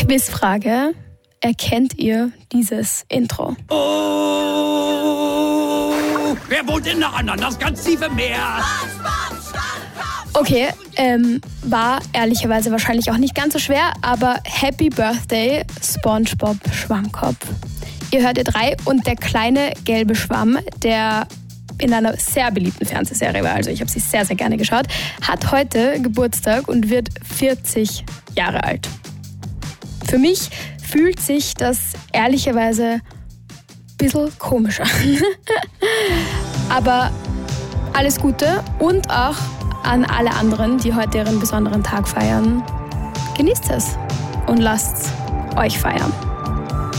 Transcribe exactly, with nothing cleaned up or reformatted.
Quizfrage. Erkennt ihr dieses Intro? Oh, wer wohnt in der Ananas ganz tief im Meer? Okay, ähm, war ehrlicherweise wahrscheinlich auch nicht ganz so schwer, aber Happy Birthday, SpongeBob Schwammkopf. Ihr hört ihr drei und der kleine gelbe Schwamm, der in einer sehr beliebten Fernsehserie war, also ich habe sie sehr, sehr gerne geschaut, hat heute Geburtstag und wird vierzig Jahre alt. Für mich fühlt sich das ehrlicherweise ein bisschen komisch an. Aber alles Gute und auch an alle anderen, die heute ihren besonderen Tag feiern. Genießt es und lasst euch feiern.